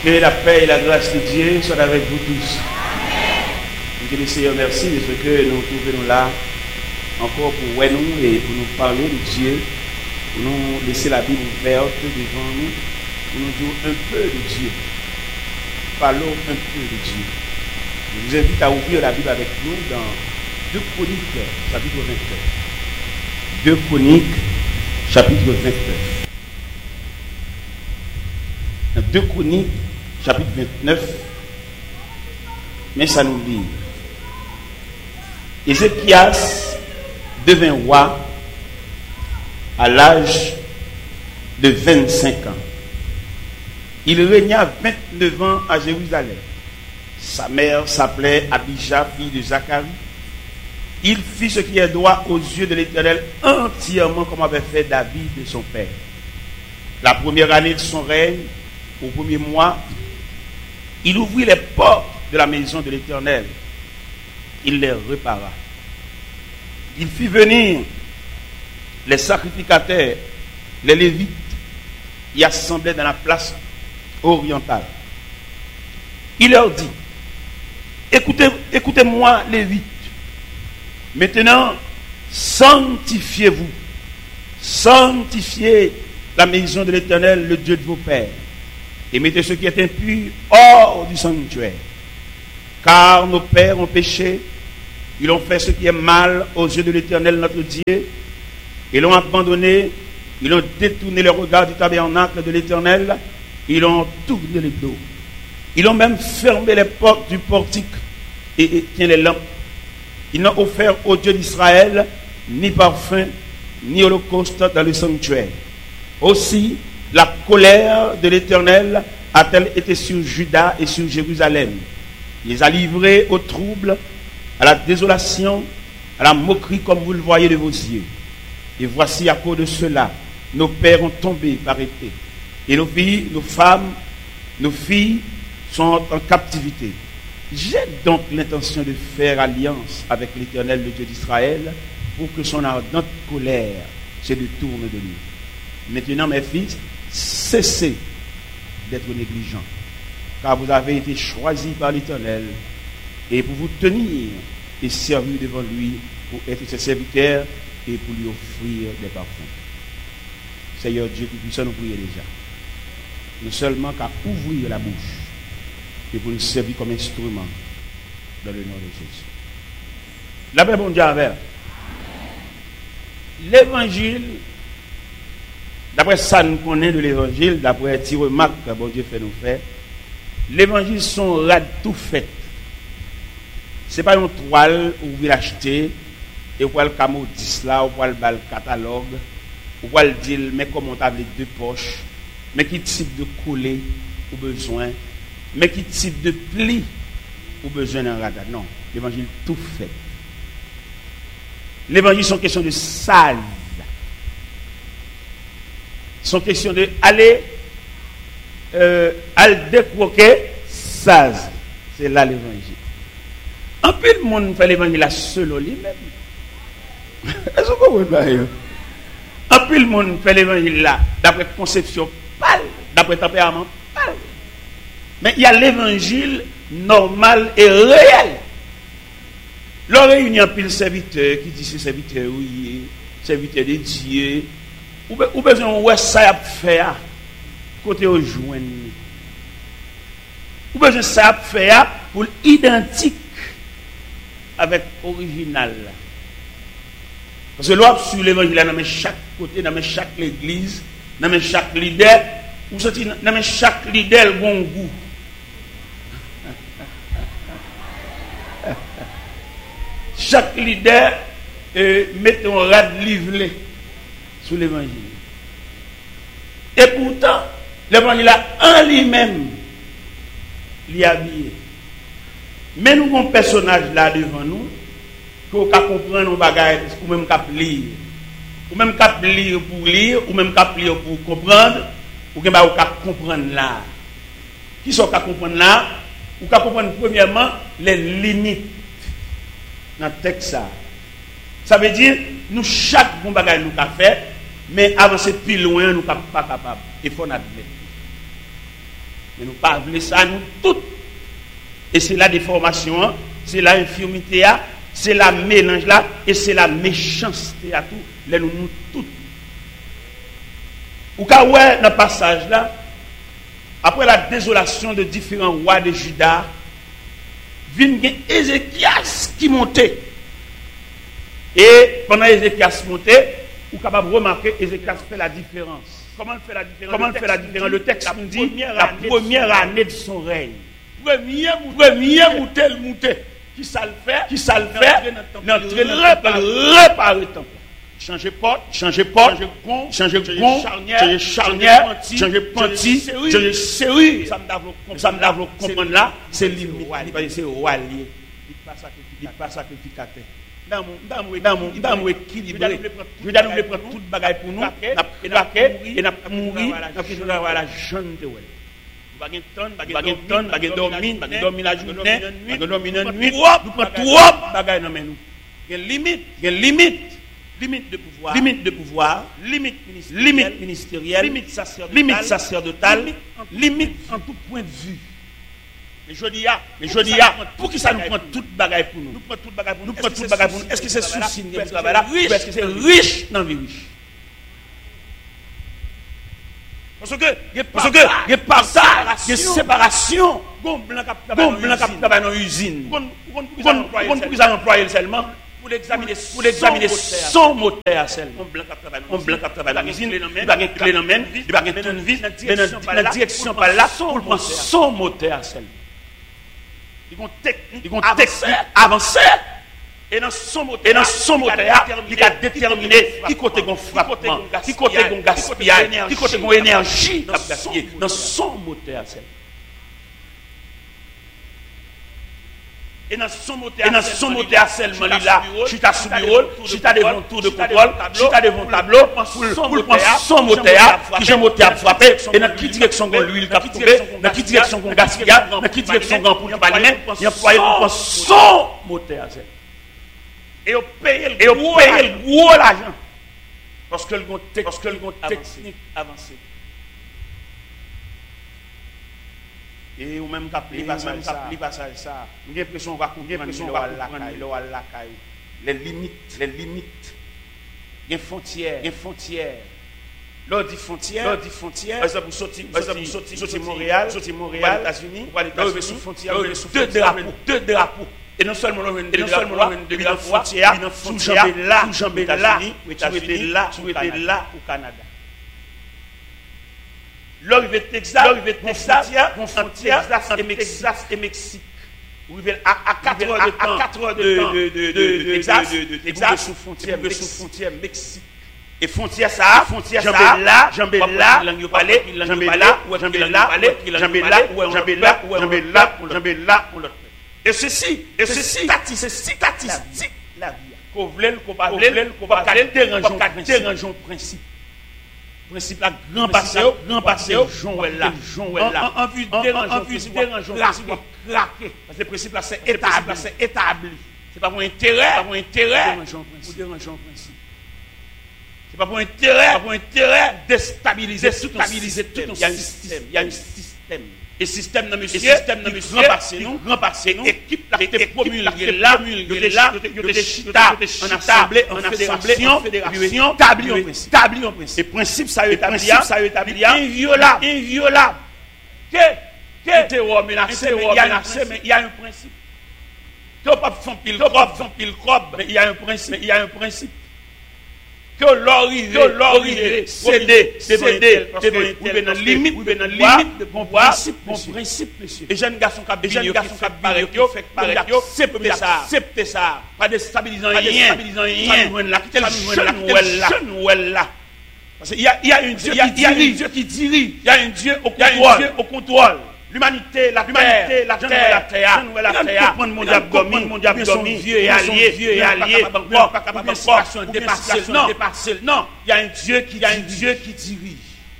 Que la paix et la grâce de Dieu soient avec vous tous. Que le Seigneur merci de ce que nous trouvons là encore pour nous et pour nous parler de Dieu, pour nous laisser la Bible ouverte devant nous, pour nous dire un peu de Dieu. Parlons un peu de Dieu. Je vous invite à ouvrir la Bible avec nous dans 2 Chroniques, chapitre 29. 2 Chroniques, chapitre 29. Dans 2 Chroniques, chapitre 29, mais ça nous dit. Ézéchias devint roi à l'âge de 25 ans. Il régna 29 ans à Jérusalem. Sa mère s'appelait Abijah, fille de Zacharie. Il fit ce qui est droit aux yeux de l'Éternel entièrement comme avait fait David de son père. La première année de son règne, au premier mois, il ouvrit les portes de la maison de l'Éternel. Il les repara. Il fit venir les sacrificateurs, les Lévites, y assemblaient dans la place orientale. Il leur dit, écoutez-moi, Lévites. Maintenant, sanctifiez-vous. Sanctifiez la maison de l'Éternel, le Dieu de vos pères. Et mettez ce qui est impur hors du sanctuaire. Car nos pères ont péché, ils ont fait ce qui est mal aux yeux de l'Éternel notre Dieu, ils l'ont abandonné, ils ont détourné le regard du tabernacle de l'Éternel, ils ont tourné le dos. Ils ont même fermé les portes du portique et éteint les lampes. Ils n'ont offert au Dieu d'Israël ni parfum, ni holocauste dans le sanctuaire. Aussi, la colère de l'Éternel a-t-elle été sur Juda et sur Jérusalem. Il les a livrés au trouble, à la désolation, à la moquerie comme vous le voyez de vos yeux. Et voici à cause de cela, nos pères ont tombé par épée. Et nos filles, nos femmes, nos filles sont en captivité. J'ai donc l'intention de faire alliance avec l'Éternel, le Dieu d'Israël, pour que son ardente colère se détourne de lui. Maintenant, mes fils, cessez d'être négligents, car vous avez été choisis par l'Éternel, et pour vous tenir et servir devant lui, pour être ses serviteurs et pour lui offrir des parfums. Seigneur Dieu Tout-Puissant, nous prions déjà. Nous seulement qu'à ouvrir la bouche et pour nous servir comme instrument dans le nom de Jésus. La paix, bon Dieu avec. L'évangile, d'après ça nous connaissons de l'évangile, d'après les remarques que bon Dieu fait nous faire, l'évangile sont rad tout fait. Ce n'est pas une toile où vous l'achetez et vous le camo 10 là, ou vous le catalogue, ou vous le dire, mais comment t'as les 2 poches, mais qui type de coller ou besoin, mais qui type de pli ou besoin d'un radar. Non, l'évangile tout fait. L'évangile sont question de sale. Sont question de aller décroquer saz. C'est là l'évangile. Un peu de monde fait l'évangile à seul lui-même. Est-ce que vous comprenez? Un peu de monde fait l'évangile là, d'après conception pâle, d'après tempérament pâle. Mais il y a l'évangile normal et réel. L'on réunit un pile serviteur qui dit c'est serviteur, oui, serviteur de Dieu. Ou besoin de ça à faire côté au joindre. Ou besoin de ça à faire pour identique avec original. Parce que l'on sur l'évangile dans chaque côté, dans chaque église, dans chaque leader, ou dans chaque leader bon goût. Chaque leader met un rad livré sur l'évangile. Et pourtant, l'évangile en lui-même, il est habillé. Mais nous avons un personnage là devant nous, qu'on peut comprendre nos bagages, ou même qu'on peut lire. Ou même qu'on peut lire pour lire, ou même qu'on peut lire pour comprendre, ou qu'on peut comprendre là. Qui sont qu'on comprendre là? Ou qu'on comprendre premièrement les limites dans le texte. Ça veut dire, nous, chaque bon bagage nous avons fait, mais avancer plus loin, nous ne sommes pas capables. Il faut admettre. Mais nous pas voulons ça, nous toutes. Et c'est la déformation, c'est la infirmité, c'est la mélange là, et c'est la méchanceté à tout. Les nous toutes. Ou quand ouais, dans le passage là, après la désolation de différents rois de Juda, vient Ézéchias qui montait. Et pendant Ézéchias montait, vous êtes capable de remarquer Ézéchias fait la différence. Comment il fait la différence? Comment il fait la différence? Le texte nous dit la première année de son règne. Premier monté. Qui ça le fait? N'entrer réparer le temple. Changer porte, changer gond, charnière, changer panti, changer serrure. Ça me lave le comprendre là, c'est limite. C'est roi lié. Il pas sacrificateur. Dans mon équilibré. Je vais nous prendre toute bagaille pour nous. Et n'a mourir, n'a pas la jeune de ouais. Bagay dormir la journée, bagay dormir la nuit. Nous prenons trop bagaille dans nous. Il y a limite de pouvoir, limite ministérielle, limite sacerdotale, limite en tout point de vue. Mais je dis, pour qui ça nous prend toute bagaille pour nous? Nous prenons toute bagaille pour nous. Est-ce que c'est souci de travail là? Ou est-ce que c'est riche dans la vie riche? Parce que il y a partage, il y a séparation. Bon blanc qui dans une usine. Pour qu'ils emploient seulement pour l'examiner son moteur seulement. On blanc qui travaille dans l'usine, il va clé dans main, il va tourner vite dans la direction par là pour prendre son moteur seulement. Ils vont avancer. Et dans son moteur, il a déterminé qui côté gon frappement, qui côté gon gaspillage, qui côté gon énergie dans son moteur seulement. Et dans son moteur seulement, là, je suis à sous bureau, je suis devant tour de contrôle, je suis devant tableau, pour prendre son moteur, qui j'ai moteur frappé, et dans quelle direction l'huile qui a tombé, dans quelle direction gaspillage, dans quelle direction pour ne pas l'aimer, il emploie pour prendre son moteur seulement. Et on paye le gros l'argent. Parce que le technique avancée. Et ou même capli passage ça. J'ai l'impression qu'on va comprendre les limites. Il y a frontières. Lors dit frontière. Par exemple, vous sortez Montréal, États-Unis, vous sous frontière, deux drapeaux. Et non seulement de la frontière, sous jambé là, vous étiez là au Canada. L'arrivée de Texas, frontière et Mexique. Vous arrivez à 4 heures de Texas, sous frontière Mexique. Et frontière ça, jambé là, Et ceci, statistique la vie. Qu'on voulait, qu'on pas dérangeons principe. Principe la grand passé, Jean là. En vue dérangeons principe craquer. Parce que le principe là c'est établi. C'est pas pour intérêt, ou dérangeons principe. C'est pas pour intérêt déstabiliser tout. Il y a un système. Et système dans monsieur, grand passé nous, équipe la promulguée là, de chita, en assemblée, en fédération, établi en principe. Et principe ça établi, inviolable. Que terror menacé, mais il y a un principe. Que pas font pile crobe, mais il y a un principe. Que l'orivé, céder, dans limite de bon principe, monsieur. Et jeunes garçons qui accepter ça, pas déstabilisant rien, là. Parce qu'il y a un Dieu qui dirige, il y a un Dieu au contrôle. L'humanité, la terre, mon diable vieux et allié, non, il y a un Dieu qui dirige.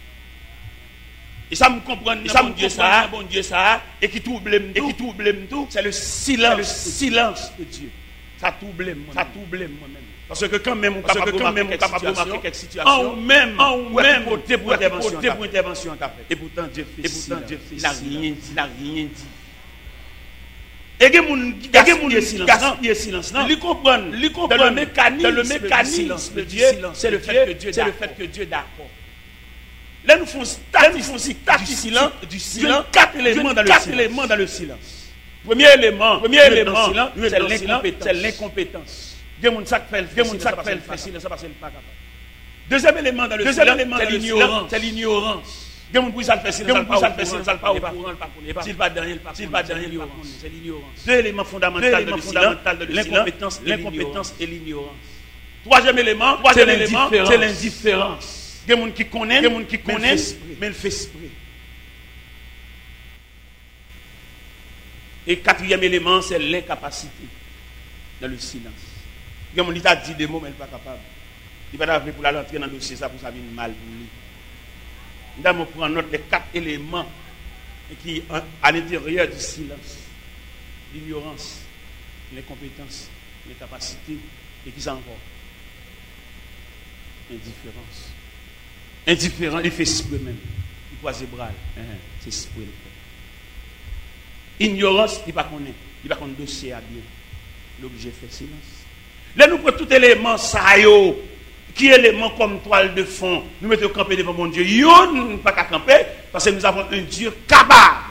Et ça me comprend, bon Dieu ça, et qui trouble tout, c'est le silence de Dieu. Ça trouble moi-même. Parce que quand même, on capable de remarquer quelques situations, en même, côté pour intervention. Et pourtant, Dieu fait il n'a rien dit. Et que mon silence, il comprend le mécanisme de Dieu, c'est le fait que Dieu est d'accord. Là, nous faisons du silence, quatre éléments dans le silence. Premier élément, c'est l'incompétence. Il y a des gens qui fait silence parce qu'il n'est pas capable. Deuxième élément dans le silence, c'est l'ignorance. Il y a des gens qui fait silence parce qu'il n'est pas au courant. S'il va dans rien, c'est l'ignorance. Deux éléments fondamentaux de l'incompétence et l'ignorance. Troisième élément, c'est l'indifférence. Il y a des gens qui connaissent, mais ils font esprit. Et quatrième élément, c'est l'incapacité dans le silence. Il y a des gens qui ont dit des mots, mais ils ne sont pas capables. Il va pas pour l'entrer dans le dossier, ça pour ça venir mal pour lui. Nous allons prendre note des quatre éléments qui sont à l'intérieur du silence. L'ignorance, l'incompétence, l'incapacité, et qui sont encore indifférence. Indifférent, il fait esprit même. Il croise les bras. C'est esprit. Ignorance, il ne va pas connaître. Il va connaître le dossier à bien. L'objet fait silence. Là, nous prenons tout élément, ça y est, qui est élément comme toile de fond. Nous mettons camper devant mon Dieu. Yo, nous ne pas qu'à camper, parce que nous avons un Dieu capable.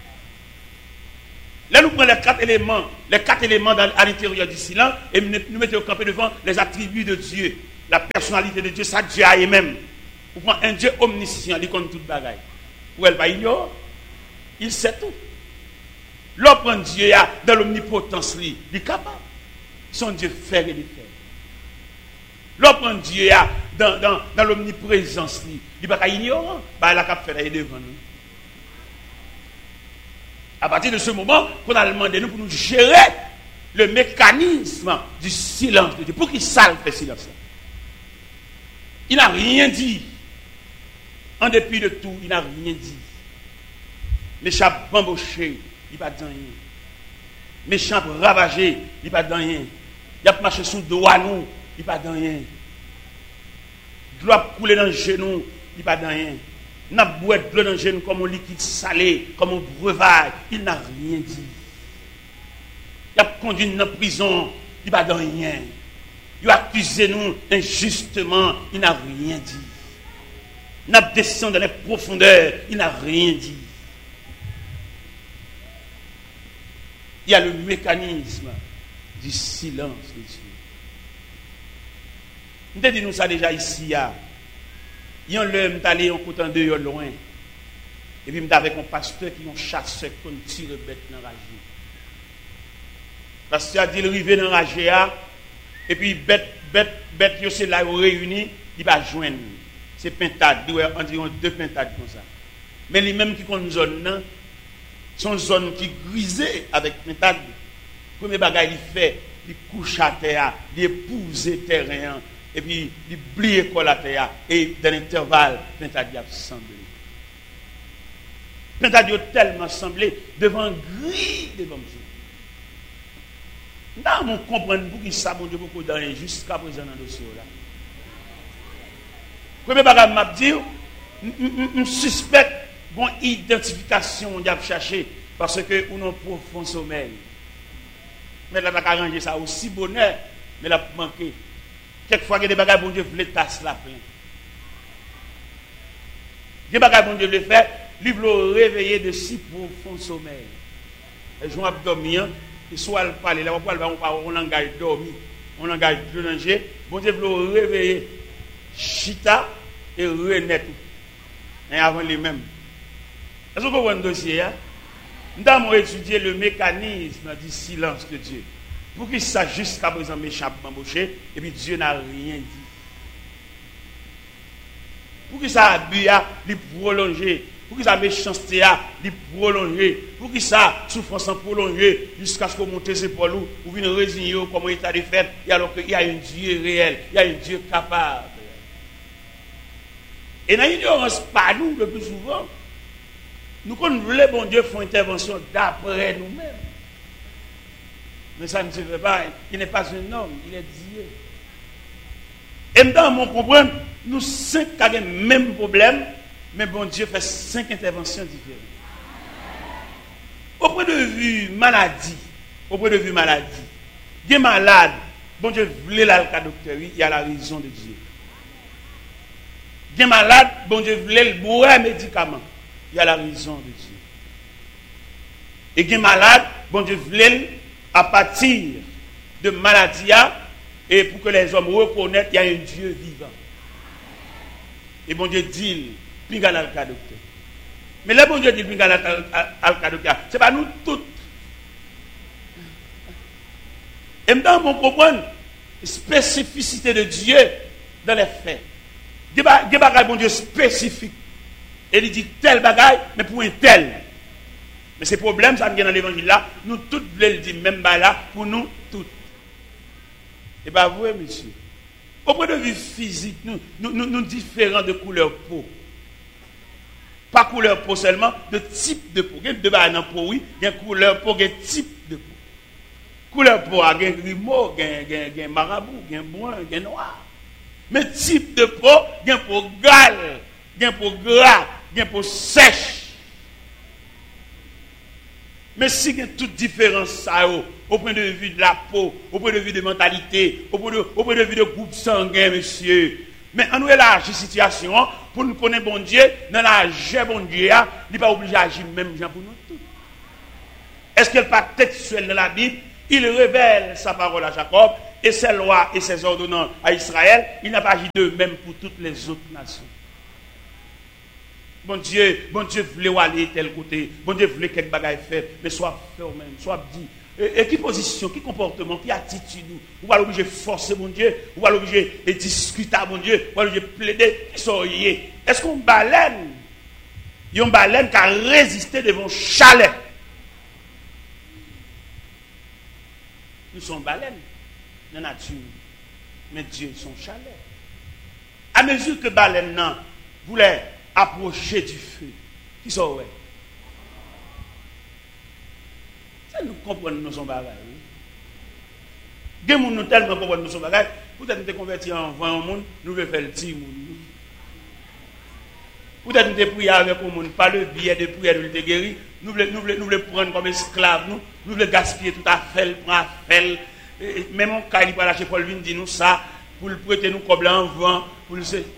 Là, nous prenons les quatre éléments à l'intérieur du silence, et nous mettons camper devant les attributs de Dieu. La personnalité de Dieu, ça Dieu a même. Vous prenez un Dieu omniscient, il connaît toute bagaille. Ou elle va ignorer, il sait tout. L'autre prend Dieu dans l'omnipotence, il est capable. Son Dieu fait et défait. L'autre prend Dieu dans l'omniprésence, il n'est pas ignorant, il a capable de faire devant nous. À partir de ce moment, qu'on a demandé nous pour nous gérer le mécanisme du silence de Dieu. Pour qu'il salve le silence. Il n'a rien dit. En dépit de tout, il n'a rien dit. Méchant bamboché, il n'a pas dit rien. Méchant ravagé, il n'a pas dit rien. Il a marché sous le doigt nous, il n'a pas dit rien. Gloire couler dans le genou, il n'a pas dit rien. N'a boire de l'eau dans le genou comme un liquide salé, comme un breuvage, il n'a rien dit. Il a conduit dans la prison, il n'a pas dit rien. Il a accusé nous injustement, il n'a rien dit. Il a descendu dans les profondeurs, il n'a rien dit. Il y a le mécanisme du silence de Dieu. Nous avons dit nous ça déjà ici. Il y a un homme qui est allé en côté de loin. Et puis il y avec un pasteur qui est un chasseur qui tire bête dans la rage. Le pasteur a dit il arrive dans la rage. Et puis bête, c'est là où réuni, il va joindre. C'est pintade, environ 2 pintades comme ça. Mais les mêmes qui ont une zone, sont une zone qui grisée avec pintade. Le premier bagage il fait, il couche à terre, il épouse le terrain, et puis il blie l'école à terre, et dans l'intervalle, pintade a semblé. Pintade a tellement semblé devant gris devant Dieu. Nous comprenons pour qui ça, bon Dieu, beaucoup dans jusqu'à présent dans le dossier là. Premier bagage m'a dit, je suspecte une identification qu'on a cherché parce que nous avons un profond sommeil. Mais là, on a arrangé ça aussi bonheur, mais là, manqué. Quelquefois, il y a des bagages, bon Dieu, voulait tasser la plein. Des bagages, bon Dieu, voulait faire, il veut réveiller de si profond sommeil. Et je vais dormir. Et soit elle parle, là, on langage dormi, on langage de danger. Bon Dieu, veut réveiller chita et renaître. Et avant les mêmes. Est-ce que vous voyez un dossier? Nous avons étudié le mécanisme du silence de Dieu. Pour qu'il sache jusqu'à présent m'échappe m'embaucher, et puis Dieu n'a rien dit. Pour qu'il ça abus, il prolonger. Pour qu'il ça méchanceté, il prolonger. Pour qu'il ça souffrance prolonger jusqu'à ce qu'on monte ses épaules ou vienne résigner comme état de fait, et alors qu'il y a un Dieu réel, il y a un Dieu capable. Et dans l'ignorance, pas nous le plus souvent, nous, quand nous voulons, bon Dieu, faire intervention d'après nous-mêmes. Mais ça ne se fait pas. Il n'est pas un homme, il est Dieu. Et maintenant, on comprend, nous 5 avons le même problème, mais bon Dieu fait 5 interventions différentes. Au point de vue maladie, des malades, bon Dieu voulait la docteur, il y a la raison de Dieu. Des malades, bon Dieu voulait le boire médicament, il y a la raison de Dieu. Et des malades, bon Dieu voulait à partir de maladie, et pour que les hommes reconnaissent qu'il y a un Dieu vivant. Et bon Dieu dit, pingal al docteur. Mais le bon Dieu dit, pingal al docteur, ce n'est pas nous tous. Et maintenant, on comprend la spécificité de Dieu dans les faits. Des bagages, bon Dieu, spécifiques. Et il dit tel bagaille, mais pour un tel. Mais ces problèmes, ça vient dans l'évangile là, nous tous voulons dire même là, pour nous tous. Et bien, vous, monsieur, au point de vue physique, nous différents de couleur peau. Pas couleur peau seulement, de type de peau. Il y a deux bagages dans peau, oui, il y a couleur peau, il y a type de peau. Couleur peau, il y a grimaud, il y a marabout, il y a brun, il y a noir. Mais type de peau, il y a peau gale, il y a peau gras, il y a peau sèche. Mais si il y a toute différence au point de vue de la peau, au point de vue de mentalité, au point de vue de groupe sanguin, monsieur. Mais on nous élargit la situation pour nous connaître bon Dieu, dans la vie bon Dieu, il n'est pas obligé d'agir même gens pour nous tous. Est-ce qu'il n'y a pas textuel dans la Bible? Il révèle sa parole à Jacob et ses lois et ses ordonnances à Israël. Il n'a pas agi de même pour toutes les autres nations. Bon Dieu voulait aller tel côté. Bon Dieu voulait quelque bagaille faire. Mais soit fait même, soit dit. Et qui position, qui comportement, qui attitude. Ou pas l'obligé de forcer mon Dieu. Ou pas l'obligé de discuter à mon Dieu. Ou pas l'obligé de plaider. Qui sont liés. Est-ce qu'on baleine? Il y a une baleine qui a résisté devant chalet. Nous sommes baleines dans la nature. Mais Dieu son chalet. À mesure que baleine voulait approcher du feu, qui sont ouais. Ça nous comprenons nous sommes bagages. Des gens nous tellement comprennent nous sommes bagages. Peut-être nous sommes convertis en 20 monde, nous voulons faire le petit monde. Peut-être nous sommes priés avec le monde, pas le billet de prière de le guérir. Nous voulons prendre comme esclaves, nous voulons gaspiller tout à fait, prendre à fait. Même mon cas, il va lâcher Paul Vin, dit nous ça, pour le prêter nous comme en vent, pour le faire.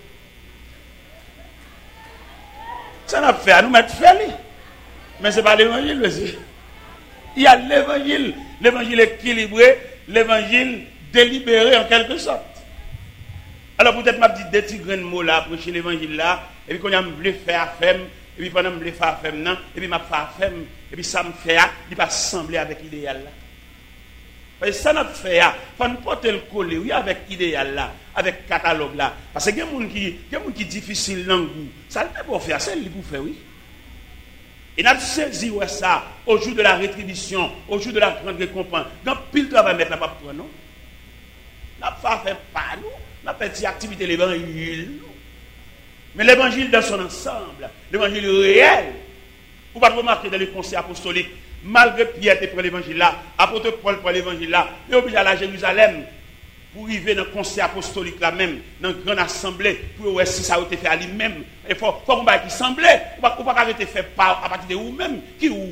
Ça n'a pas fait à nous mettre fait. Mais ce n'est pas l'évangile, monsieur. Il y a l'évangile équilibré, l'évangile délibéré en quelque sorte. Alors peut-être m'a dit des petits grains de mots là, prêcher l'évangile là, et puis quand on a voulu faire à femme, et puis pendant que je voulais faire à femme, non, et puis m'a fait à femme, et puis ça me fait, il va sembler avec l'idéal là. Parce que ça n'a pas fait, il faut nous porter le collet, oui, avec l'idéal là, avec le catalogue là. Parce que il y a des gens qui sont difficiles dans le goût. Ça ne peut pas faire, c'est lui pour faire, oui. Et nous avons saisi ça au jour de la rétribution, au jour de la grande récompense. Dans pile travail, mettre la pas pour nous. Nous n'avons pas fait pas nous. Nous avons fait activité de l'évangile. Mais l'évangile dans son ensemble, l'évangile réel. Vous ne pouvez pas remarquer dans les conseils apostoliques, malgré Pierre qui prend l'évangile là, apôtre Paul prend l'évangile là, il est obligé à la Jérusalem pour arriver dans le conseil apostolique là même, dans une grande assemblée, pour voir si ça a été fait à lui-même. Il faut qu'on va qui semblait, ou pas arrêter fait par à partir de vous-même, qui ou.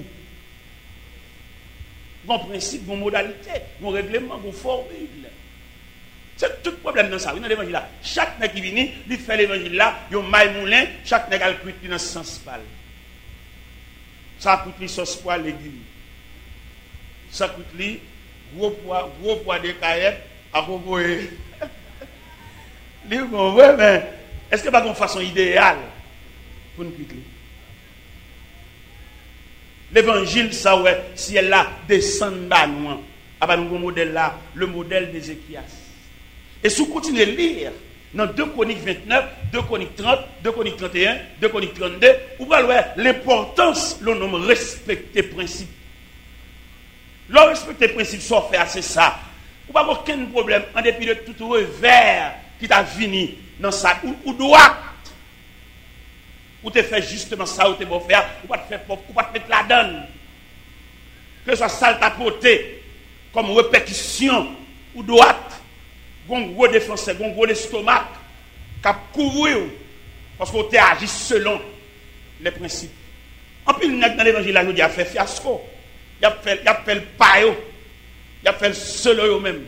Bon principe, bon modalité, bon règlement, bon formule. C'est tout le problème dans ça, oui, dans l'évangile là. Chaque nègre qui vient, il fait l'évangile là, il y a un maille moulin, chaque nègre a le cuit dans ce sens pâle. Ça coûte les sauce poil légumes. Ça coûte les gros poids de caillettes à proposer. Mais est-ce que pas une façon idéale pour nous quitter? L'évangile, ça ouais, si elle là descend bas nous, à nous modèle là, le modèle d'Ézéchias. Et si vous continuez à lire dans 2 Chroniques 29, 2 Chroniques 30, 2 Chroniques 31, 2 Chroniques 32, vous allez voir l'importance, le nom respecter principe. Le respecter principe, soit fait, c'est ça. Vous n'avez aucun problème en dépit de tout revers qui t'a fini dans ça. Ou droit. Ou te fait justement ça, ou te bon faire, ou pas te faire, ou pas te mettre la donne. Que ce soit sale ta beauté. comme répétition ou droite, un gros défense, un gros estomac, qui a couvert parce qu'on t'a agi selon les principes. En plus, dans l'évangile, il a fait fiasco. Il a fait le paio. Il a fait le seul même.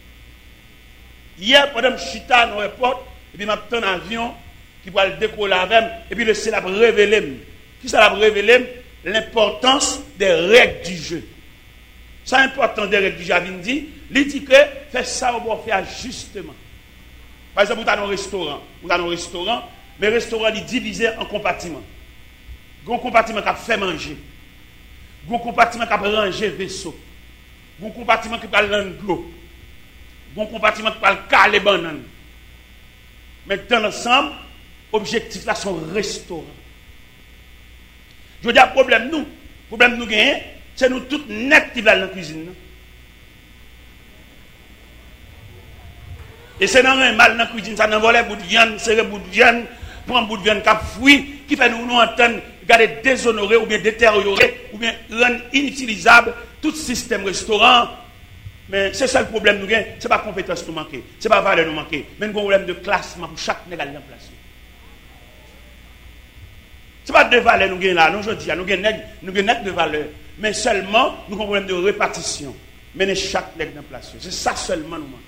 Hier, pendant que je suis dans l'aéroport, et puis je un avion qui va le décoller avec, et puis le ciel a révélé. Qui ça a révélé? L'importance des règles du jeu. Ça, l'importance des règles du jeu, il dit que fait ça, on va faire justement. Par exemple, vous avez un restaurant. Mais le restaurant est divisé en compartiments. Il y a un compartiment qui a fait manger. Il y a un compartiment qui a rangé vaisseau. Il y a un compartiment qui a l'eau. Il y a un compartiment qui a caler banane. Mais dans l'ensemble, l'objectif là, sont restaurants. Je veux dire, problème nous gagnons, c'est nous tous net qui va dans la cuisine. Et c'est dans un mal dans la cuisine, ça n'a volé bout de viande, serré bout de viande, prend bout de viande cap fruit, qui fait nous entendre, garder déshonorer ou bien détériorer, ou bien rendre inutilisable tout système restaurant. Mais c'est ça le problème nous gagnons, ce n'est pas compétence nous manquer, ce n'est pas valeur nous manquer, mais nous avons un problème de classement pour chaque négal en place. Ce n'est pas de valeur nous gagnons là, nous je dis, nous gagnons de valeur, mais seulement nous avons un problème de répartition. Mais chaque nègre en place. C'est ça seulement nous manquons.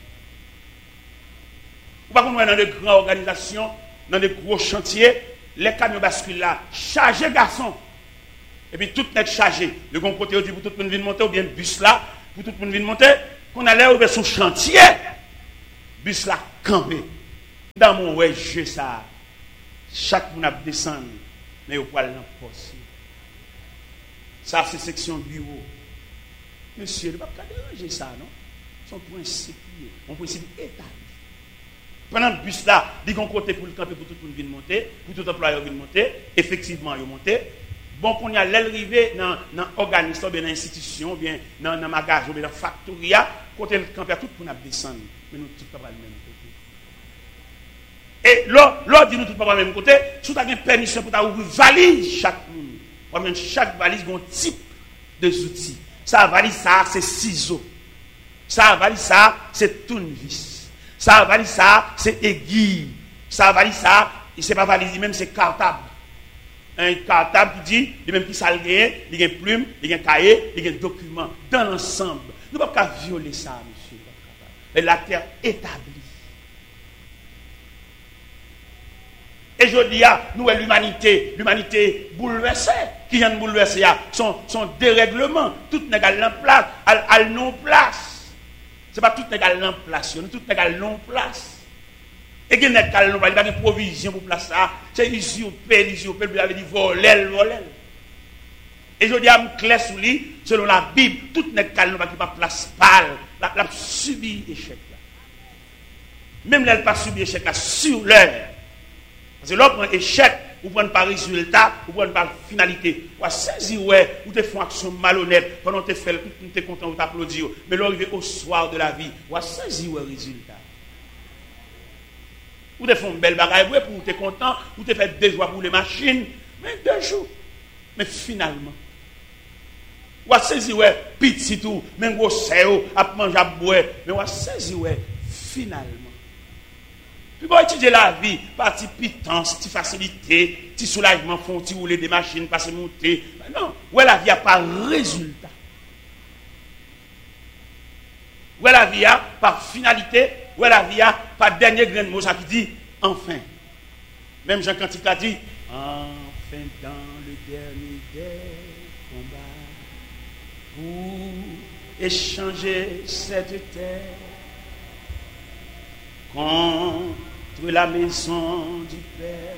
Ou pas qu'on est dans de grandes organisations, dans de gros chantiers, les camions basculent là, chargés garçons. Et puis tout est chargé. Le bon côté, dit pour tout le monde venir monter, ou bien le bus là, pour tout le monde venir monter, qu'on allait ouvrir son chantier, bus là, campé. Dans mon ouais, jeu ça, chaque monde a descendu, mais au poil dans poste. Ça, c'est section bureau. Monsieur, il ne va pas déranger ça, non? Son principe, mon principe établi. Pendant le bus là, il y a un côté pour le camper, pour tout le monde venir monter, pour tout employeur venir monter, effectivement, il monter. Bon, qu'on y a l'arrivée dans l'organisme, dans l'institution, bien dans le magasin, dans la factoria, côté le camper, tout le monde descendre. Mais nous, tout pas le même côté. Et là, dit nous tout pas le même côté, si vous avez une permission pour ouvrir valise chaque monde, chaque valise a un type de outils. Ça valise ça, c'est ciseaux. Ça valise ça, c'est tournevis. Ça valise ça, c'est aiguille. Ça valise ça, c'est pas valise même, c'est cartable. Un cartable qui dit, même qui s'algue, il y a une plume, il y a un cahier, il y a un document. Dans l'ensemble, nous ne pouvons pas violer ça, monsieur. Et la terre établie. Et je dis, nous, l'humanité bouleversée, qui vient de bouleverser, son dérèglement, tout n'est pas en place, à non place. Ce n'est pas tout n'est pas en place, tout n'est pas en place. Et qu'il n'est pas en place, il n'y a pas de provision pour place ça. C'est usurpé, il avait dit voler. Et je dis à mon clair sous lui, selon la Bible, tout n'est pas en place, qui pas place pâle, la subi échec. Même là, elle pas subi échec là, sur l'heure. Parce que là, on prend échec, ou prend pas résultat, ou prend pas finalité. Ou saisir, ou te font action malhonnête, pendant que tu fais, tu es content, ou t'applaudis. Mais là, arrivé au soir de la vie, ou saisir le résultat. Ou te font une belle bagaille, pour tu es content, ou te fait 2 jours pour les machines, mais 2 jours. Mais finalement, ou saisir, petit tout, même gros séo, à manger, à boire, mais ou saisir, finalement. Puis bon, étudier la vie, partie pitance, petite facilité, petit soulagement, font petit rouler des machines, passer monter. Non, ouais, la vie a pas résultat. Ouais, la vie a par finalité, ouais, la vie a par dernier grain de mot, ça qui dit enfin. Même Jean Cantique a dit enfin dans le dernier des combats pour échanger cette terre contre la maison du Père,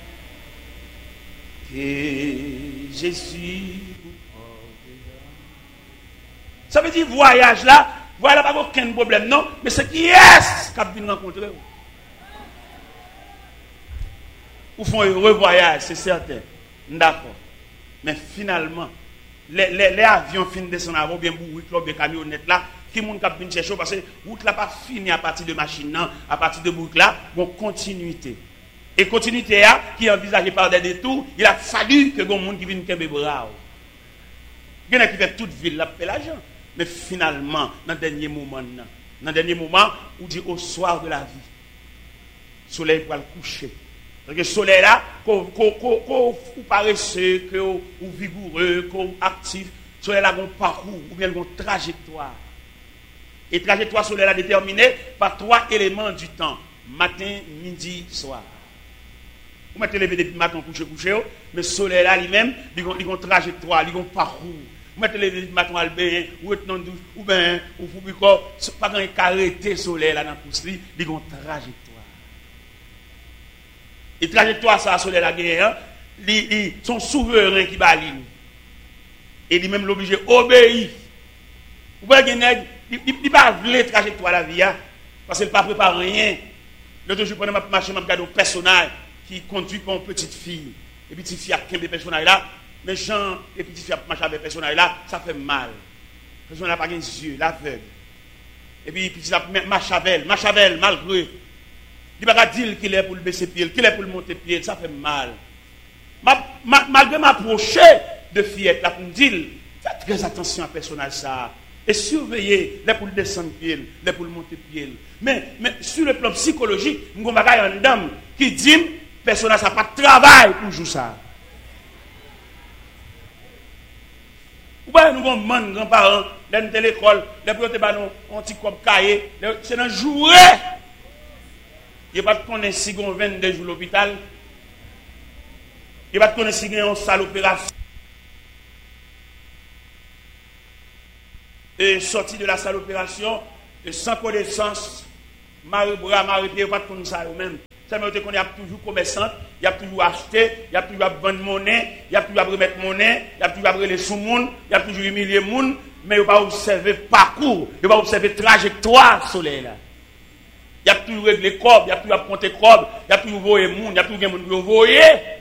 que Jésus vous portera. Ça veut dire voyage là, voilà pas aucun problème, non, mais c'est qui est-ce qu'a venu rencontrer. Ou font un heureux voyage, c'est certain. D'accord. Mais finalement, les avions finissent de descendre avant, bien bourrés, bien camionnettes là, qui monde qui vient chercher parce que route là pas fini à partir de machine non, à partir de boucle là, bon continuité. Et continuité là qui est envisagée par des détours, il a fallu que gon monde qui vienne kembe bras. Il y en a qui fait toute ville là fait l'argent. Mais finalement, dans le dernier moment, on dit au soir de la vie, le soleil va le coucher. Donc le soleil là, qu'on paresseux, qu'on vigoureux, qu'on actif, le soleil là, qu'on parcours, ou bien qu'on trajectoire. Et trajectoire soleil là déterminée par 3 éléments du temps. Matin, midi, soir. Vous mettez lever depuis matin, coucher, mais le soleil là lui-même, il a une trajectoire, il a un parcours. Vous mettez lever depuis matin, ou bien, ou c'est pas un arrêté soleil là dans le pouce, il a une trajectoire. Et trajectoire, ça, soleil là, ils sont souverains qui baline. Et lui-même l'obligé obéir. Vous voyez, il ne pas voulu trajectoire la vie, parce qu'il ne prépare pas rien. L'autre jour, pendant ma marche, je regarde un personnage qui conduit comme une petite fille. Et puis, petite fille a 15 personnages là. Mais Jean et petite fille a marché avec personnage là, ça fait mal. Le personnage n'a pas les yeux, l'aveugle. Et puis, petite fille marche avec elle, malgré. Il ne va pas dire qu'il est pour le baisser pied, qu'il est pour le monter pied, ça fait mal. Malgré m'approcher de fillette là pour me dire, faites très attention à personnage ça. Et surveiller les pour le descendre pied, les pour le monter pied. Mais sur le plan psychologique, nous avons une dame qui dit, personnage n'a pas de travail pour jouer ça. Ou bien nous avons des grands-parents, dans l'école, les protés, on petit comme cahier, c'est un jouet. Il n'y a pas de connaître si on 22 jours à l'hôpital. Il n'y a pas de connaître si on a une salle d'opération. Et sorti de la salle d'opération, sans connaissance, marie-bras, marie-pied, il n'y a pas de connaître ça eux-mêmes. Ça veut dire qu'on a toujours commerçant, il y a toujours acheté, il y a toujours vendre monnaie, il y a toujours remettre monnaie, il y a toujours brûler sous monde, il y a toujours humilier monde, mais il n'y a pas observer parcours, il n'y a pas observer trajectoire soleil là. Il y a toujours réglé corps, il y a toujours compter corps, il y a toujours voyer monde, il y a toujours des gens qui voyer.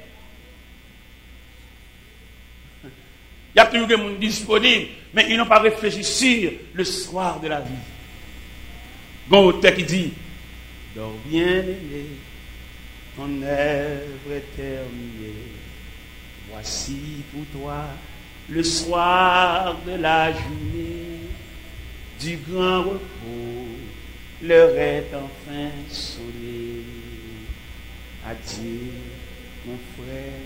Il y a toujours des gens disponibles, mais ils n'ont pas réfléchi sur le soir de la vie. Bon auteur qui dit, dors bien aimé, ton œuvre est terminée. Voici pour toi le soir de la journée, du grand repos. L'heure est enfin sonnée. Adieu, mon frère,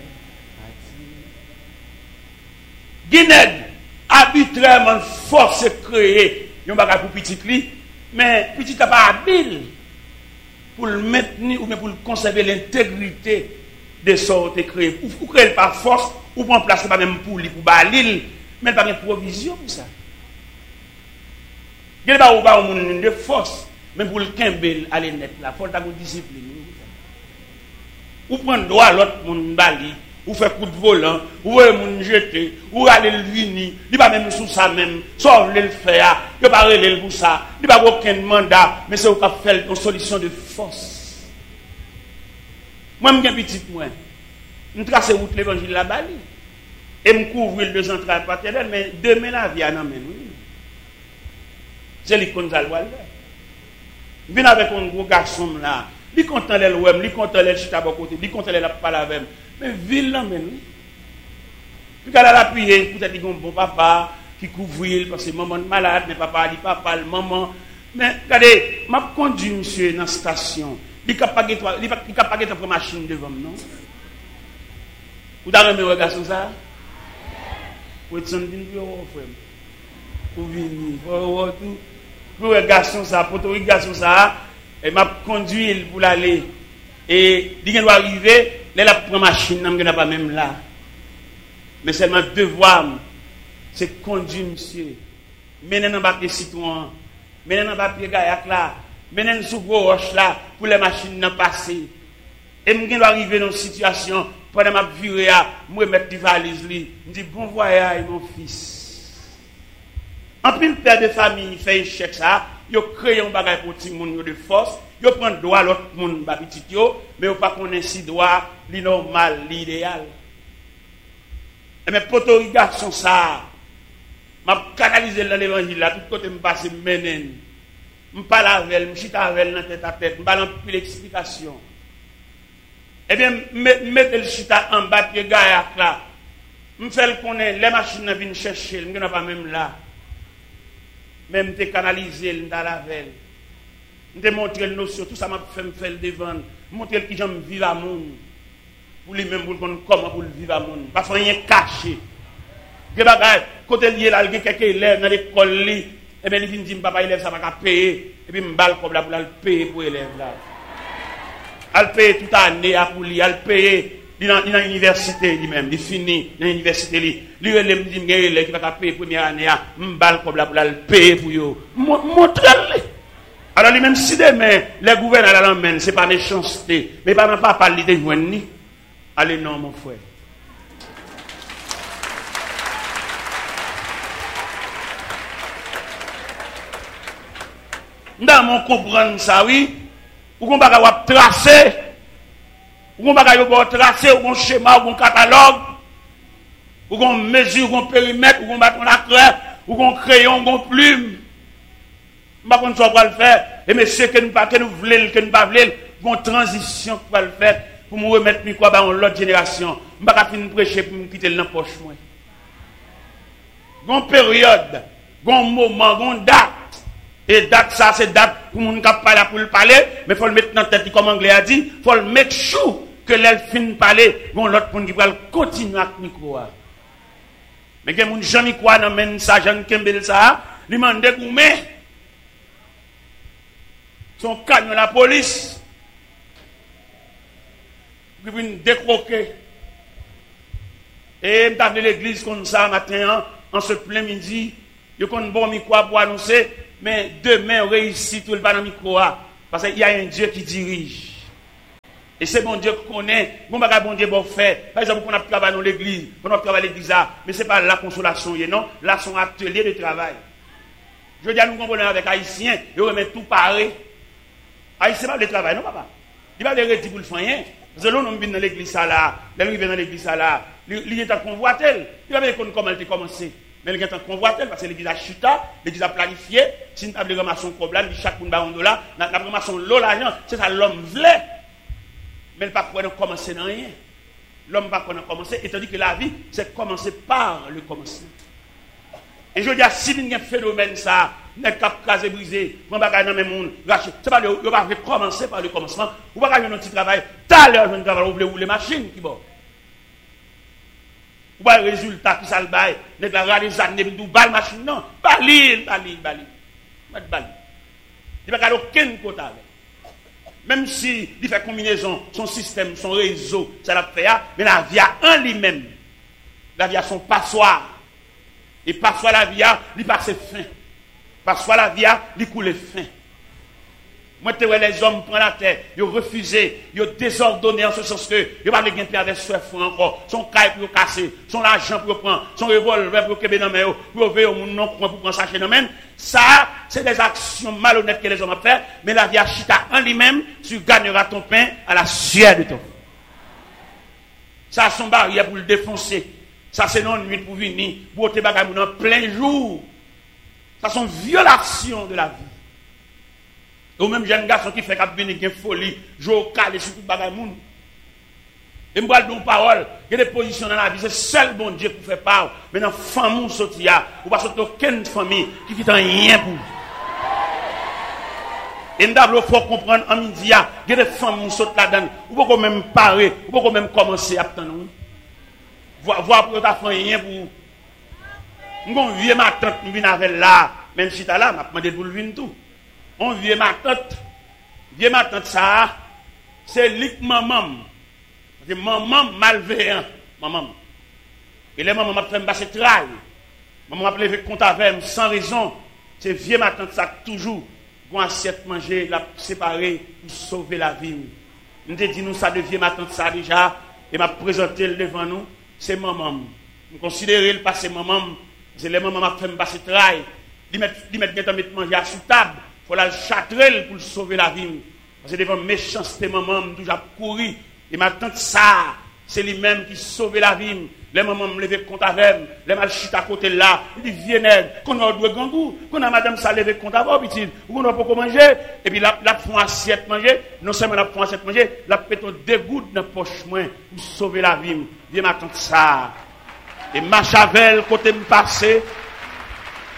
adieu. Guinée, arbitrairement, force créée. Il n'y a pas pour petit cli, mais petit n'a pas habile pour le maintenir ou bien pour conserver l'intégrité de ce qui est créé. Ou créer par force, ou pour en placer pas même pour lui, pour balil, mais pas de provision pour ça. Il n'y a pas de force. Même pour le Kimbel, aller net là, il faut avoir une discipline. Ou prendre droit à l'autre monde bali, ou faire coup de volant, ou le jeter, ou aller le vini, il va même sous ça même, sauf le faire, il va pas aller pour ça, il va aucun mandat, mais c'est au cas faire une solution de force. Moi, je suis petit, moi, je trace route l'évangile la bali, et je couvre le deux entrailles paternelles, mais demain la vie à n'amène. C'est l'icône d'Alwal. Il vient avec un gros garçon là. Il content les web, il content les chita à côté, il content les pas la même. Mais ville là même. Puis qu'elle a appuyé, peut-être qu'il y a un bon papa qui couvre parce que maman est malade, mais papa dit papa, le maman. Mais regardez, m'a conduit monsieur dans la station. Il n'a pas de machine devant non. Vous avez aimé un garçon ça? Vous êtes en frère. Pour venir, pour un garçon ça, pour un garçon ça, et m'a conduit pour l'aller. Et il doit arriver, là la première machine, n'a pas même là. Mais seulement devoir, c'est conduire monsieur. Mener dans papier citron, mener dans papier gaillac là, mener sous gros roche là, pour les machines n'en passer. Et je dois arriver dans une situation, pendant ma virée, je vais mettre des valises, je dis bon voyage mon fils. En plus, le père de famille fait échec ça, il crée un bagage pour tout le monde de force, il prend droit à l'autre monde, mais il pas connaître si droit, li normal, l'idéal. Et mes potos, garçons, ça, m'a canalisé dans l'évangile là, tout côté me passe menen. Je parle avec elle, je chita avec elle dans tête à tête, je parle en plus d'explication. Eh bien, mettez le chita en bas, pied gaillac là. Je fais le connaître, les machines viennent chercher, je ne pas même là. même te canaliser dans la veille. Je te montrer le notion, tout ça m'a fait me faire devant, montrer qui j'aime vivre à monde. Pour lui-même, pour comment pour vivre à monde. Pas rien caché. Que bagay, côté lié là, il y a quelques élèves dans l'école, et bien il vient dire, papa, élève, ça va pas payer. Et puis, je balle comme là pour le payer pour l'élève là. Elle paye toute année pour lui, elle paye. Il est dans l'université lui-même, il finit dans l'université. Il me dit, il qui va payer première année, je balle comme là pour le payer pour lui. Montre-le. Alors, lui-même, si demain, les gouverneurs l'emmènent, ce n'est pas méchanceté, mais pas même pas parler de joindre. Allez, non, mon frère. Dans mon comprendre ça, oui, ou qu'on va tracer, ou qu'on va tracer, ou qu'on schéma, ou qu'on catalogue, ou qu'on mesure, ou qu'on périmètre, ou qu'on bâton la craie, ou qu'on crayon, ou qu'on plume. Je ne sais pas comment le faire. Et monsieur, que nous voulons, que nous ne voulons pas, une transition pour le faire, pour me remettre quoi dans l'autre génération. Je ne sais pas finir prêcher pour me quitter dans la poche. Une période, un moment, une date. Et date, ça, c'est date pour moun k'ap parler pour le parler, mais il faut le mettre dans la tête, comme l'anglais a dit, il faut le mettre chou, que l'elle finit de parler, bon, l'autre pour qui va continuer avec le micro. Mais que moun Jean Micro n'amène ça, Jean Kembel ça, lui mande goumé, son camion la police, puis vient décroquer. Et m'ta venu l'église comme ça matin, en ce plein midi, il y a un bon micro pour annoncer, mais demain, on réussit tout le bas dans le micro. Parce qu'il y a un Dieu qui dirige. Et c'est bon Dieu qu'on connaît. Bon Dieu bon fait. Par exemple, on a travaillé dans l'église. On a travaillé dans l'église. Mais ce n'est pas la consolation. Non. Là, c'est un atelier de travail. Je veux dire, nous comprenons avec Haïtiens. Ils remettent tout pareil. Haïtien, c'est pas le travail, non, papa. Il va le redire pour le faire. Parce que là, nous venons dans l'église là. Là, nous venons dans l'église là. Il est en convoitel. Il va dire comment elle a commencé. Mais il y a un convoitel parce que l'église a chuté, l'église a planifié. Si nous avons ramassé un problème, chaque monde a un dollar, nous avons ramassé l'eau, l'argent, c'est ça l'homme voulait. Mais il ne peut pas commencer dans rien. L'homme ne peut pas commencer, étant dit que la vie, c'est commencer par le commencement. Et je dis, si il y a un phénomène, ça, n'est pas casé, brisé, on va pas dans le monde, c'est pas le, on va commencer par le commencement, on va faire un petit travail, tout à l'heure, on va ouvrir les machines qui vont. Ou pas le résultat qui s'en baille, n'est pas les années, nous balle machine, non, bali. Il n'y a pas aucun côté avec. Même si il fait combinaison, son système, son réseau, ça l'a fait, mais la vie en lui-même, la vie a son passoire. Et passoire la vie, il passe fin. Passoire la vie, il coule fin. Moi, les hommes prennent la terre, ils ont refusé, ils ont désordonné en ce sens que ils n'ont pas de gain avec soif encore, son caille pour casser, son argent pour prendre, son revolver pour kebe dans main, pour ouvrir au monde non pour prendre sa chaîne. Ça, c'est des actions malhonnêtes que les hommes ont fait, mais la vie a chita en lui-même, tu gagneras ton pain à la sueur de ton. Ça, son barrière pour le défoncer. Ça, c'est non nuit pour venir, pour te bagaille en plein jour. Ça, c'est une violation de la vie. Ou même jeune garçon qui fait qu'il venir une folie, jouer calé sur tout bagaille moun. Et moi donne parole, il y a des positions dans la vie, c'est seul bon Dieu pour faire part. Mais dans famille sortir, ou pas sortir aucune famille qui quitte rien pour. Et nous devons comprendre en midi, il y a des familles qui sortent là-dedans, ou pas même parer, ou pas même commencer à attendre. Voir pour ta famille rien pour. Nous vieux ma tante, nous venons avec là, même si tu as là, m'a demandé pour le venir tout. On vieux ma tante ça, c'est lik maman. C'est maman malveillant, maman. Et les mamans m'a fait me passer trail. Maman m'a levé compte avec sans raison. C'est vieux ma tante ça toujours pour assiette manger, la séparer pour sauver la vie. Nous te dit nous ça de vieux ma tante ça déjà et m'a présenté devant nous, c'est maman. Nous considérer le passé maman, c'est les mamans m'a fait me passer trail. Ils mettent manger à sous table. Il faut la châtrer pour sauver la vie. Parce que devant méchanceté, maman, je toujours couru. Et ma tante, ça, c'est lui-même qui sauve la vie. Les mamans me lever contre avec, les mal chute à côté là. Il dit, viens, qu'on a deux gangous, qu'on a madame ça lever contre avec, petit, ou qu'on a pas manger. Et puis la font assiette manger. Non seulement la font assiette manger, la péton dégoût dans la poche moins pour sauver la vie. Viens, ma tante, ça. Et ma chavel, côté me passer.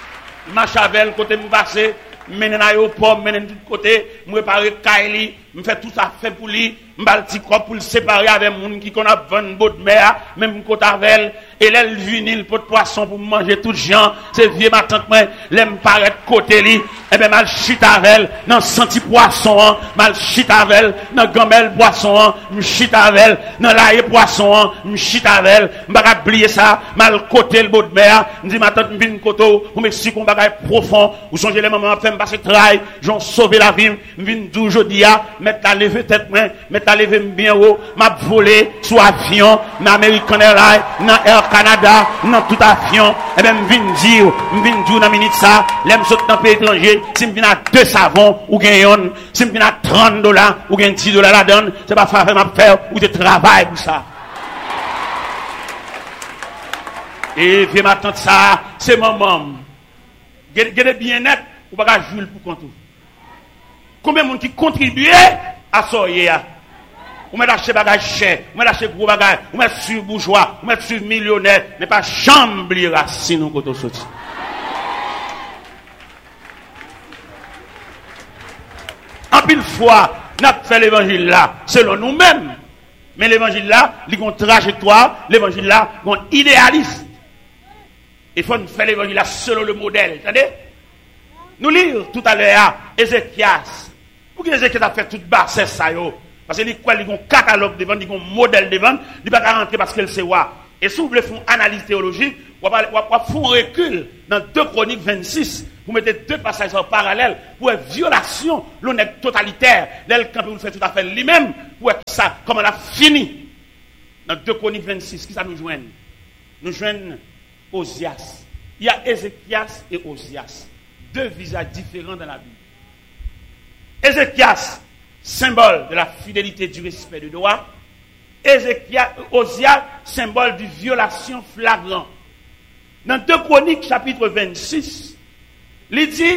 Machavel, côté me passer, menen aéroport, menen tout côté, me préparer Kaili, me fait tout ça fait pour lui, m'bal petit corps pour le séparer avec moun qui qu'on a 20 bottes de mer, même côté avec et l'elle vinil pot de poisson pour manger tout gens, c'est vieux ma tante moi, l'aime paraître côté li, et ben mal chitavel dans senti poisson, mal chitavel dans gamelle poisson, m'chitavel dans l'ail poisson, m'chitavel, m'baka oublier ça, mal côté le bout de mer, m'di ma tante m'vin koto, pour m'expliquer un bagage profond, ou songer les moments fait m'passer travail, j'en sauver la vie, m'vin dou jodi a, mettre la lever tête moi, mettre la lever bien haut, m'a volé sous avion, dans American Airlines, dans Air Canada, dans tout avion, et ben m'vin dire dans minute ça, l'aime saute dans pays étranger, si m'vin à 2 savons ou gagne, si m'vin à $30 ou gagne $10 la donne, c'est pas faire m'a faire ou de travail pour ça. Et viens m'attendre ça, c'est maman. Gardez bien net, ou pas jouer pour compte. Combien de monde qui contribue à ça hier? Ou met acheter bagage cher, ou met acheter gros bagage, ou met sur bourgeois, ou met sur millionnaire, mais pas chambre racine ou côté sorti. En pile fois, n'a fait l'évangile là selon nous-mêmes. Mais l'évangile là, il a une trajectoire, l'évangile là, il a un idéalisme. Il faut faire l'évangile là selon le modèle. Attendez? Nous lire tout à l'heure Ézéchias. Pour que Ézéchias a fait toute bassesse ça yo. Parce qu'il a un catalogue devant, il a un modèle devant, il ne peut pas rentrer parce qu'il sait quoi. Et si vous voulez faire une analyse théologique, vous faire un recul dans 2 Chroniques 26. Vous mettez 2 passages en parallèle pour une violation, l'honnête totalitaire. L'elle, quand vous faites tout à fait lui-même, pour ça, comment on a fini. Dans 2 Chroniques 26, qui ça nous joigne? Nous joignent Osias. Il y a Ézéchias et Osias. 2 visages différents dans la Bible. Ézéchias, symbole de la fidélité, du respect du droit. Osias, symbole de violation flagrante. Dans 2 Chroniques, chapitre 26, il dit,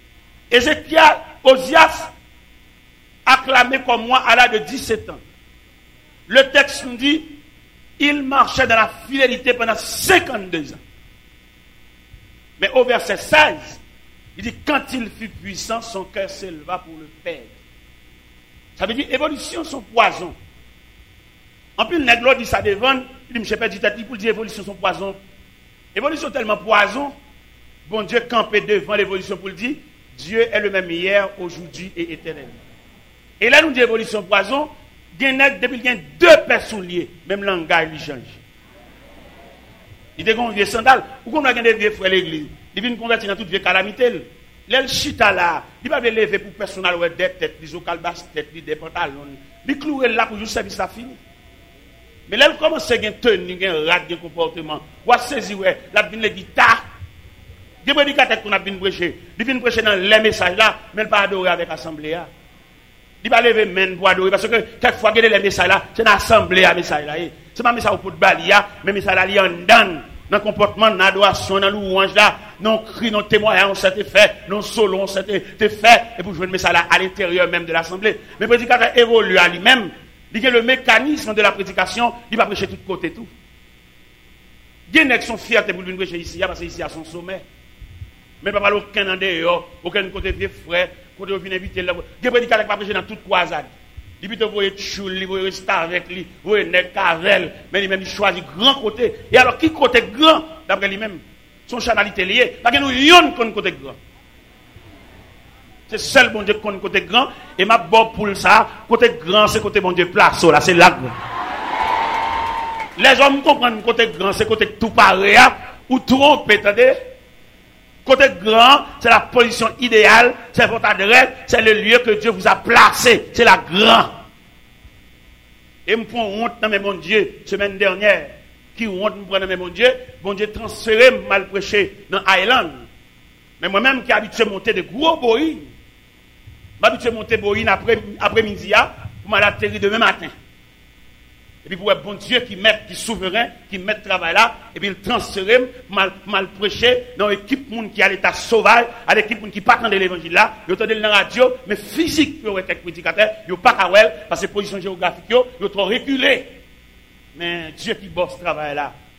Osias, acclamé comme moi à l'âge de 17 ans. Le texte nous dit, il marchait dans la fidélité pendant 52 ans. Mais au verset 16, il dit, quand il fut puissant, son cœur s'éleva pour le perdre. Ça veut dire, évolution, son poison. En plus, le nègre dit ça devant, il dit, je ne sais pas dit, pour dire évolution, son poison. Évolution tellement poison, bon Dieu campé devant l'évolution pour le dire, Dieu est le même hier, aujourd'hui et éternellement. Et là, nous dit évolution poison, depuis qu'il y a 2 paires souliers, même langage lui change. Il dit qu'on vieux sandal, ou qu'on a des vieux frères l'église, il vient convertir dans toute vieille calamité. L'el chita là, il va lever pour personnel ou des têtes, des ocalbas têtes, des pantalons, il clouer là pour juste service ça fini. Mais là, il commence à gagner tenue, un rat, un comportement. Ou à saisir, la vine les guitares. Des prédicateurs qu'on a bien prêché. Il vient prêcher dans les messages là, mais il pas adorer avec l'assemblée. Il va lever main pour adorer. Parce que quelquefois, il y a les messages là, c'est dans l'assemblée à message là. C'est pas un message pour balia, mais message là, il y a un dan. Dans le comportement, dans l'adoration, dans louange là, non cri, non témoignage, c'était fait, non solo, c'était fait. Et pour jouer le message là à l'intérieur même de l'assemblée. Mais le prédicateur évolue à lui-même. Il y a le mécanisme de la prédication, il va prêcher de tous côtés tout. Il y a qui sont fiers pour venir prêcher ici, parce que ici à son sommet. Mais pas aucun en dehors, aucun côté vieux frère, côté vient inviter là. Il y a prédicateur qui va prêcher dans toute croisade. Il peut voyer choule, il voyer rester avec lui, voyer nèg cavel, mais lui-même il choisit grand côté. Et alors qui côté grand d'après lui-même, son chanalité liée, parce que nous yon qu'on côté grand. C'est seul bon Dieu qui connaît côté grand. Et ma bonne pour ça, côté grand, c'est côté bon Dieu place. Là, c'est là. Les hommes comprennent côté grand, c'est côté tout pareil, ou trompe, attendez. Côté grand, c'est la position idéale, c'est votre adresse, c'est le lieu que Dieu vous a placé. C'est la grand. Et me prend honte dans mes bon Dieu, semaine dernière. Qui honte me prend dans mes bon Dieu transféré, mal prêché dans Island. Mais moi-même qui habitué à monter de gros boïs, m'habitué à monter boïs après-midi, pour m'atterrir demain matin. Et puis pour un bon Dieu qui est souverain, qui met le travail là, et puis il transfère, mal prêcher dans l'équipe qui a l'état sauvage, à l'équipe qui pas de l'évangile là, ils entendent dans la radio, mais physique, ils ont été prédicateurs, ils n'ont pas qu'à parce que position géographique, ils ont trop reculé. Mais Dieu qui bosse ce travail là,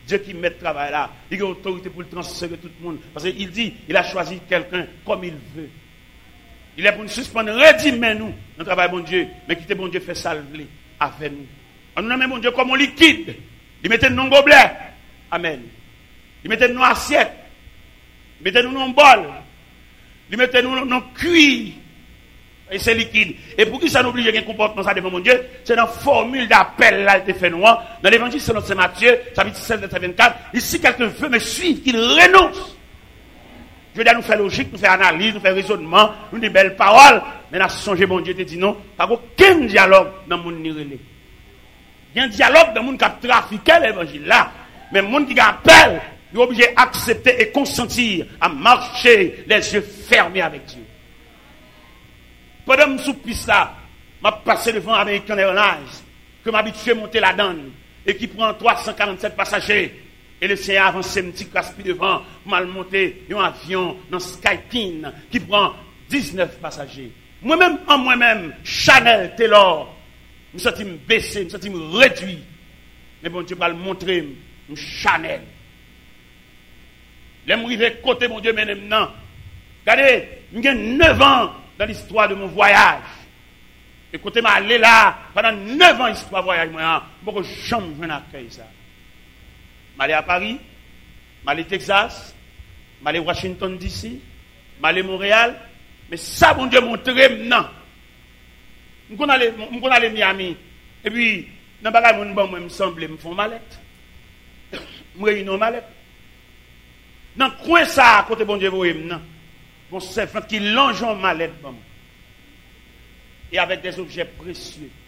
Dieu qui met le travail là, il a l'autorité pour le transférer tout le monde. Parce qu'il dit, il a choisi quelqu'un comme il veut. Il est pour nous suspendre, redimez nous, notre travail, bon Dieu, mais quittez bon Dieu, fait salver avec nous. On nous nomme bon Dieu comme on liquide. Il mettait nous dans gobelet. Amen. Il mettait nous dans assiette. Il mettait nous dans bol. Il mettait nous dans cuir. Et c'est liquide. Et pour qui ça n'oblige un comportement ça devant mon Dieu, c'est dans la formule d'appel là, il fait noir. Dans l'évangile selon Saint Matthieu, chapitre 16, verset 24, si quelqu'un veut me suivre, qu'il renonce. Je veux dire, nous faire logique, nous faire analyse, nous faire raisonnement, nous des belles paroles. Mais là, songez, bon Dieu te dit non, pas aucun dialogue dans le monde nirélé. Il y a un dialogue dans le monde qui a trafiqué l'évangile là. Mais le monde qui appelle, il est obligé d'accepter et consentir à marcher les yeux fermés avec Dieu. Pendant que je suis piste là, je passé devant American Airlines, que m'habitué à monter la donne, et qui prend 347 passagers. Et le Seigneur avance un petit caspi devant, mal monté un avion dans Skypin, qui prend 19 passagers. Moi-même, Chanel, Taylor, je me sens baissé, je me sens réduit. Mais bon Dieu va le montrer, Chanel. Les m'arriver côté mon Dieu maintenant. Regardez, j'ai 9 ans dans l'histoire de mon voyage. Et côté m'a allé là, pendant 9 ans histoire voyage, moi, je ne jamais jouer un accueil ça. Je suis allé à Paris, je suis allé Texas, je suis allé Washington DC, je suis allé Montréal, mais ça, bon Dieu, montre maintenant. Je suis allé Miami, et puis, dans le bagage, je me semble, je me fais mallette. Je me réunis en mallette. Dans le coin, ça, côté bon Dieu, vous voyez maintenant. Mon servant qui longe en mallette, et avec des objets précieux.